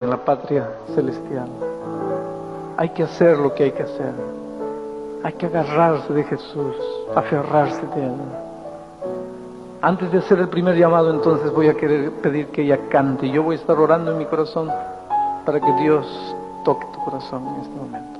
en la patria celestial. Hay que hacer lo que hay que hacer. Hay que agarrarse de Jesús, aferrarse de Él. Antes de hacer el primer llamado, entonces voy a querer pedir que ella cante. Yo voy a estar orando en mi corazón para que Dios toque tu corazón en este momento.